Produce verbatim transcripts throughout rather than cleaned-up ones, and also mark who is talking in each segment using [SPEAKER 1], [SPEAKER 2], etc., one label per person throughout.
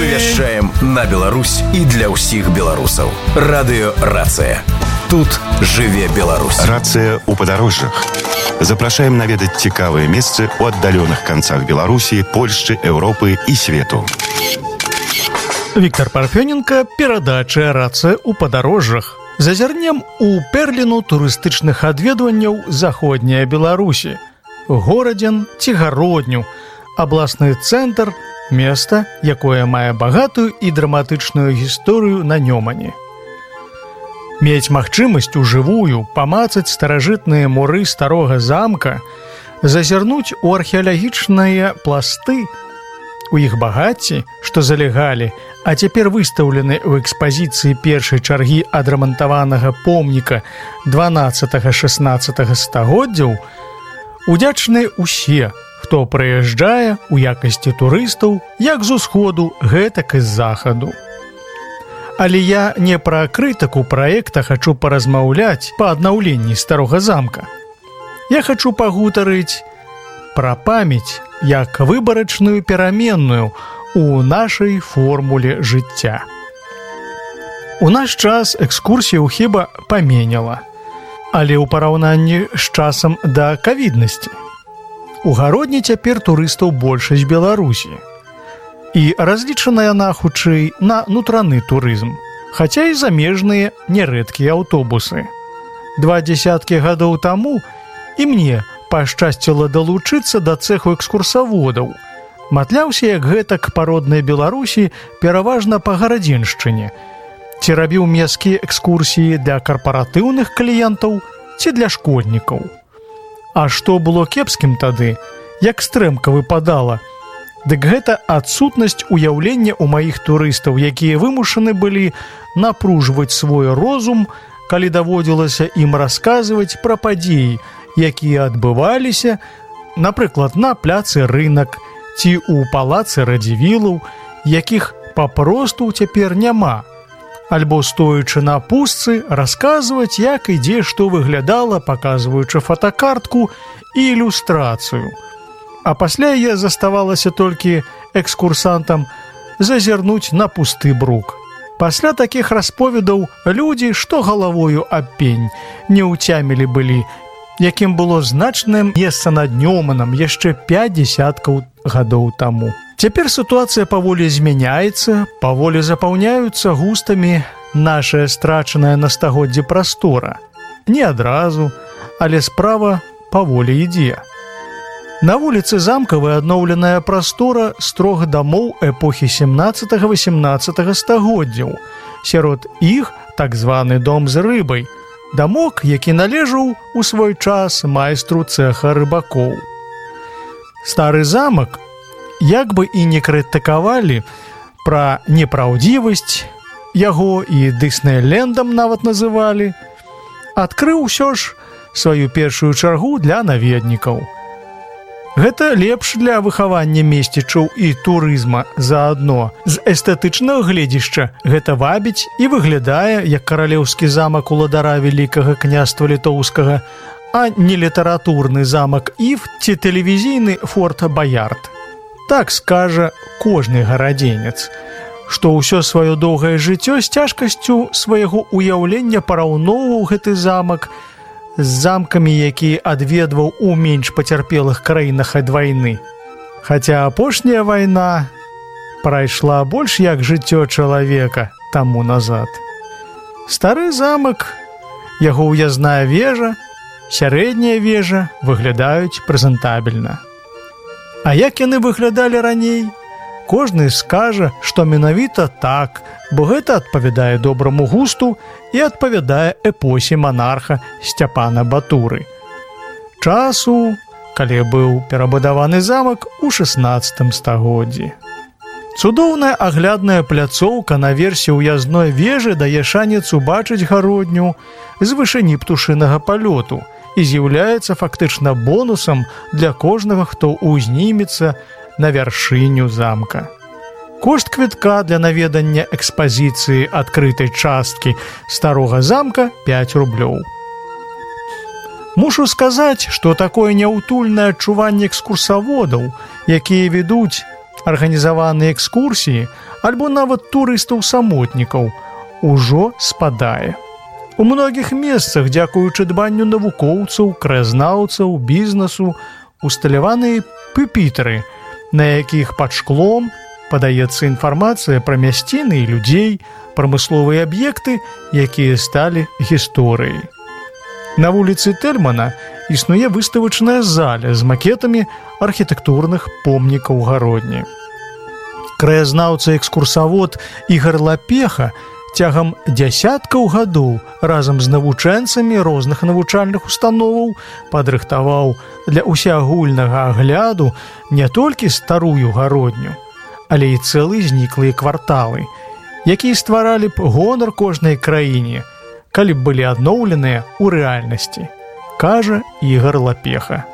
[SPEAKER 1] вяшчаем на Беларусь і для ўсіх беларусаў. Радыё «Рацыя». Тут жыве Беларусь.
[SPEAKER 2] Рацыя ў падарожжах. Запрашаем наведаць цікавыя месцы ў аддаленых канцах Беларусі, Польшчы, Еўропы і свету.
[SPEAKER 3] Віктор Парфёненко, перадача «Рацыя ў падарожжах». Зазірнем у перліну турыстычных адведванняў заходняй Беларусі. Горадзін ці гародню, абласны цэнтр, места, якое мае багатую і драматычную гісторыю на Нёмане. Мець магчымасць ужывую памацаць старажытныя муры старога замка, зазірнуць у археалагічныя пласты, у іх багацці, што залегалі, а цяпер выстаўлены ў экспазіцыі першай чаргі адрамантаванага помніка дванаццатага-шаснаццатага стагоддзяў, удзячныя ўсе, хто прыязджае ў якасці турыстаў як з усходу, гэтак і з захаду. Але я не пра крытыку праекта хачу паразмаўляць па аднаўленні старога замка. Я хачу пагутарыць пра памяць як выбарачную пераменную у нашай формуле жыцця. У наш час экскурсію хіба паменяла, але ў параўнанні з часам да кавіднасці. У гародні цяпер турыстаў большасць Беларусі. І разлічана яна хутчэй на нутраны турызм, хаця і замежныя нярэдкія аўтобусы. Два дзесяткі гадоў таму і мне пашчасціла далучыцца да цэху экскурсаводаў. Матляўся, як гэтак па роднай Беларусі, пераважна па гарадзеншчыне. Ці рабіў месцкія экскурсіі для карпаратыўных кліентаў, ці для школьнікаў. А што было кепскім тады, як стрэмка выпадала, дык гэта адсутнасць уяўлення ў маіх турыстаў, якія вымушаны былі напружваць свой розум, калі даводзілася ім расказваць пра падзеі, якія адбываліся, напрыклад, на пляцы рынак ці ў палацы радзівілаў, якіх папросту цяпер няма, альбо стоячы на пустцы расказваць, як і дзе што выглядала, паказваючы фотакартку і ілюстрацыю. А пасля я заставалася толькі экскурсантам зазірнуць на пусты брук. Пасля такіх расповедаў людзі, што галавою аб пень, не ўцямілі былі, якім было значнае месца над Нёманам яшчэ пяць дзесяткаў гадоў таму. Цяпер сітуацыя паволі змяняецца, паволі запаўняюцца густамі нашая страчаная на стагоддзі прастора. Не адразу, але справа паволі ідзе. На вуліцы замкавай адноўленая прастора з трох дамоў эпохі сямнаццатага-васямнаццатага стагоддзяў. Сярод іх так званы дом з рыбай, дамок, які належаў у свой час майстру цэха рыбакоў. Стары замак, як бы і не крытыкавалі пра непраўдзівасць, яго і Дыснейлендам нават называлі, адкрыў усё ж сваю першую чаргу для наведнікаў. Гэта лепш для выхавання месцічаў і турызма заадно. З эстэтычнага гледзішча гэта вабіць і выглядае як каралеўскі замак уладара вялікага княства літоўскага, а не літаратурны замак Ів ці тэлевізійны форт Баярд. Так скажа кожны гарадзенец, што ўсё сваё доўгае жыццё з цяжкасцю свайго ўяўлення параўноўваў гэты замак з замкамі, якія адведваў у менш пацярпелых краінах ад вайны. Хаця апошняя вайна прайшла больш як жыццё чалавека таму назад. Стары замак, яго ўязная вежа, сярэдняя вежа выглядаюць прэзентабельна. А як яны выглядалі раней? Кожны скажа, што менавіта так, бо гэта адпавядае добраму густу і адпавядае эпосе манарха Сцяпана Батуры. Часу, калі быў перабудаваны замак у шаснаццатым стагоддзі. Цудоўная аглядная пляцоўка на версе ўязной вежы дае шанец убачыць гародню з вышыні птушынага палёту і з'яўляецца фактычна бонусам для кожнага, хто ўзнімецца на вяршыню замка. Кошт квітка для наведання экспазіцыі адкрытай часткі старога замка пяць рублёў. Мушу сказаць, што такое няўтульнае адчуванне экскурсаводаў, якія ведуць арганізаваныя экскурсіі альбо нават турыстаў-самотнікаў ужо спадае. У многіх месцах, дзякуючы дбанню навукоўцаў, краязнаўцаў, бізнесу, усталяваныя пюпітры, на якіх пад шклом падаецца інфармацыя пра мясціны і людзей, прамысловыя аб'екты, якія сталі гісторыяй. На вуліцы Тельмана існуе выставачная заля з макетамі архітэктурных помнікаў гародні. Краязнаўца-экскурсавод Ігар Лапеха цягам дзясяткаў гадоў разам з навучэнцамі розных навучальных установаў падрыхтаваў для ўсеагульнага агляду не толькі старую гародню, але і цэлыя зніклыя кварталы, якія стваралі б гонар кожнай краіне, калі б былі адноўленыя ў рэальнасці, кажа Ігар Лапеха.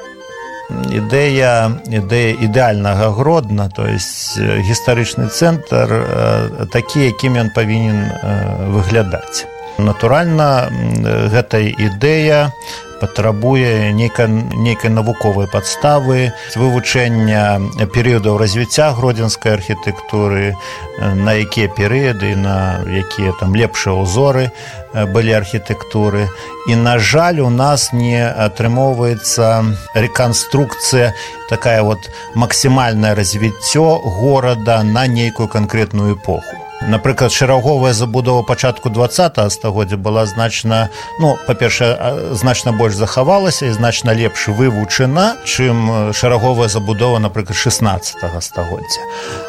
[SPEAKER 4] Ідэя, ідэя ідэальнага Гродна, то есть гістарычны цэнтр такі, якім ён павінен выглядаць. Натуральна, гэта ідэя патрабуе нейкай, нейкай навуковай падставы, вывучэння перыядаў развіцця гродзенскай архітэктуры, на якія перыяды, на якія там лепшыя ўзоры былі архітэктуры. І, на жаль, у нас не атрымоўваецца рэканструкцыя, такая вот максімальнае развіццё горада на нейкую канкрэтную эпоху. Напрыклад, шараговая забудова пачатку дваццатага стагоддзя была значна, ну, па-першае, значна больш захавалася і значна лепш вывучана, чым шараговая забудова, напрыклад, шаснаццатага стагоддзя.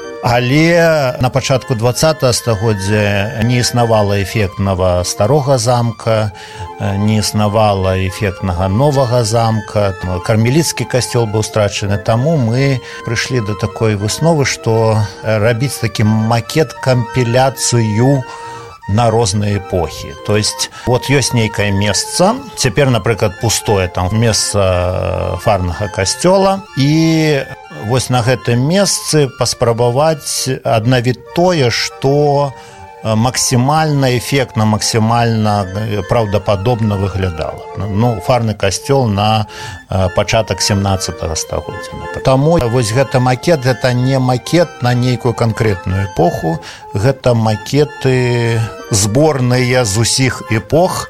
[SPEAKER 4] Але на пачатку дваццатага стагоддзя не існавала эфектнага старога замка, не існавала эфектнага новага замка, кармеліцкі касцёл быў страчаны, таму мы прыйшлі да такой высновы, што рабіць такі макет, кампіляцыю на розныя эпохі. То есть вот ёсць нейкае месца, цяпер, напрыклад, пустое там месца фарнага касцёла, і вось на гэтым месцы паспрабаваць аднавіць тое, што максімальна эфектна, максімальна праўдападобна выглядала. Ну, фарны касцёл на пачатак сямнаццатага стагоддзя. Таму вось гэта макет, гэта не макет на нейкую канкрэтную эпоху, гэта макеты зборныя з усіх эпох,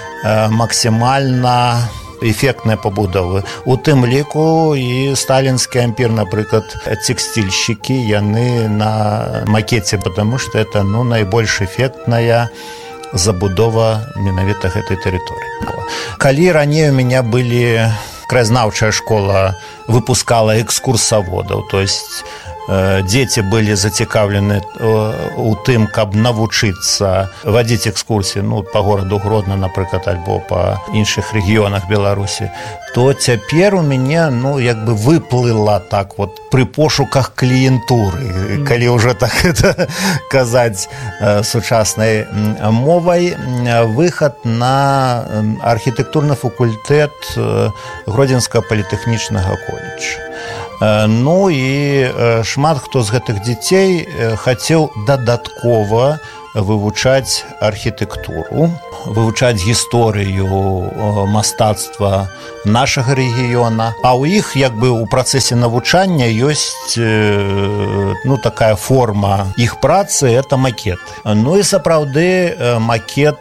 [SPEAKER 4] максімальна эфектныя пабудовы. У тым ліку і сталінскі ампір, напрыклад, тэкстильшчыкі, яны на макеце, потому что это, ну, найбольш эфектная забудова менавіта гэтай тэрыторыі. Калі раней у мяне былі краязнаўчая школа выпускала экскурсаводаў, то есть дзеці былі зацікаўлены у тым, каб навучыцца вадзіць экскурсіі, ну, па гораду Гродна, напрыклад, альбо па іншых рэгіёнах Беларусі, то цяпер у мяне, ну, як бы выплыла так вот пры пошуках кліентуры, калі ўжо так это казаць сучаснай мовай, выхад на архітэктурны факультэт Гродзенскага політэхнічнага коледжа. Ну і шмат хто з гэтых дзяцей хацеў дадаткова вывучаць архітэктуру, вывучаць гісторыю мастацтва нашага рэгіёна, а ў іх як бы ў працэсе навучання ёсць, ну, такая форма іх працы, это макет. Ну і сапраўды макет,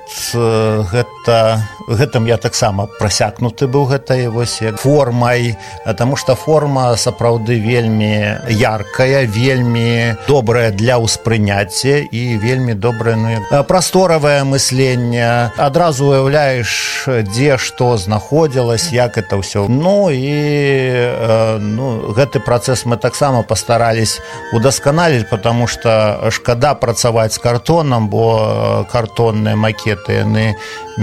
[SPEAKER 4] гэта гэтым я таксама прасякнуты быў гэтай вось формай, таму што форма сапраўды вельмі яркая, вельмі добрая для ўспрыняцця і вельмі добрае, ну, прасторавае мысленне. Адразу уяўляеш, дзе што знаходзілась, як это ўсё. Ну і ну, гэты працэс мы таксама пастарались удасканаліць, потому што шкада працаваць з картонам, бо картонныя макеты, яны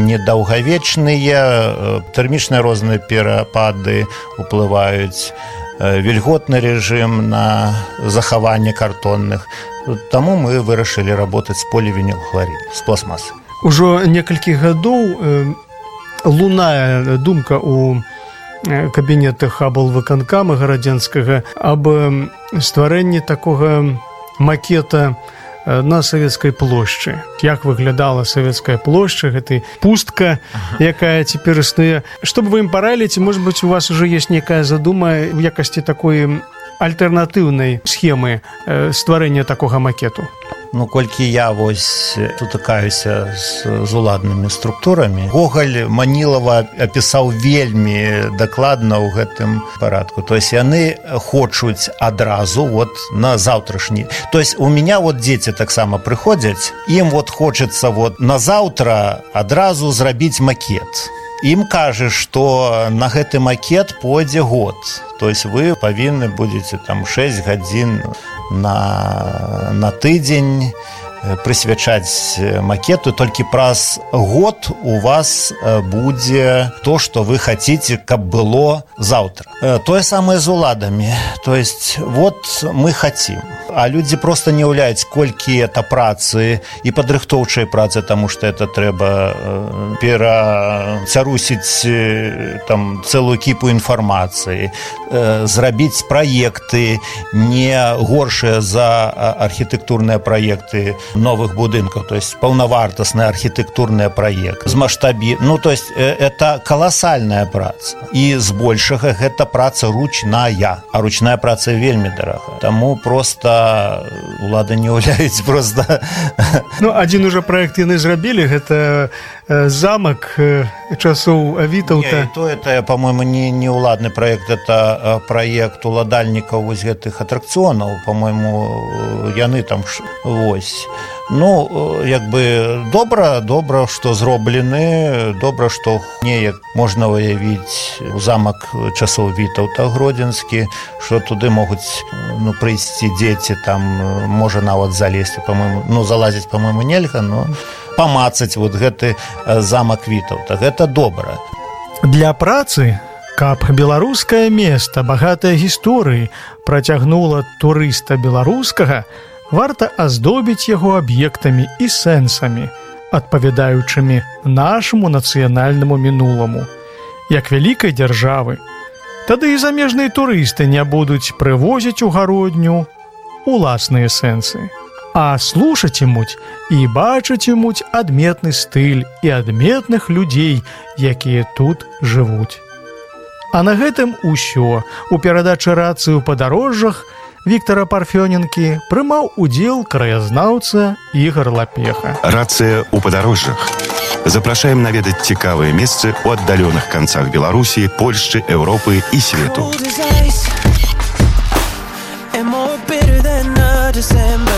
[SPEAKER 4] недаўгавечныя, тэрмічныя розныя перапады уплываюць, вільготны рэжым на захаванне картонных. Таму мы вырашылі работаць з полівінілхларіду, з пластмасы.
[SPEAKER 3] Ужо некалькі гадоў э, лунае думка у кабінетах аблвыканкама гарадзенскага аб стварэнні такога макета на Савецкай плошчы. Як выглядала Савецкая плошча, гэта пустка, якая цяпер існуе. Што б вы ім параілі, ці, можа быць, у вас ужо ёсць некая задума в якасці такой альтэрнатыўнай схемы э, стварэння такога макету?
[SPEAKER 4] Ну, колькі я вось сутыкаюся з, з уладнымі структурамі, Гоголь Манілава апісаў вельмі дакладна ў гэтым парадку. То есть яны хочуць адразу вот на заўтрашні. То есть у меня вот дзеці таксама прыходзяць, ім вот хочацца вот на заўтра адразу зрабіць макет. Ім кажа, што на гэты макет пойдзе год. То есть вы павінны будзеце там шэсць гадзін на, на тыдзень прысвячаць макету, толькі праз год у вас будзе то, што вы хаціце, каб было заўтра. Тое самае з уладамі. То есть вот мы хацім, а людзі проста не ўяўляюць, колькі это працы і падрыхтоўчай працы, таму што это трэба перацярусіць там цэлую кіпу інфармацыі, зрабіць праекты не горшыя за архітэктурныя праекты новых будынкаў, то есть паўнавартасны архітэктурны праект з маштабі. Ну, то есть это каласальная праца. І збольшага гэта праца ручная, а ручная праца вельмі дарага. Таму проста улады не ўяўляюць проста.
[SPEAKER 3] Ну, адзін уже праект яны зрабілі, гэта замак часоў Вітаўта.
[SPEAKER 4] Не, то это, по-моему, не, не уладны праект, это праект уладальнікаў вось гэтых атракцыёнаў, по-моему, яны там вось. Ну, як бы добра, добра, што зроблены, добра, што неяк можна выявіць замак часоў Вітаўта гродзенскі, што туды могуць ну, прыйсці дзеці, там можа нават залезці, по-моему, ну, залазіць, по-моему, нельга, но памацаць вот гэты замак Вітаўта. Гэта добра.
[SPEAKER 3] Для працы, каб беларускае места, багатая гісторыі, працягнула турыста беларускага, варта аздобіць яго аб'ектамі і сэнсамі, адпавядаючымі нашаму нацыянальнаму мінуламу, як вялікай дзяржавы. Тады і замежныя турысты не будуць прывозіць у гародню уласныя сэнсы, а слушаць імуць і бачыць імуць адметны стыль і адметных людзей, якія тут жывуць. А на гэтым усё. У перадачы рацыі ў падарожжах Віктора Парфёненкі прымаў удзел краязнаўца Ігор Лапеха.
[SPEAKER 2] Рацыя ў падарожжах. Запрашаем наведаць цікавыя месцы ў аддаленых канцах Беларусі, Польшчы, Еўропы і свету.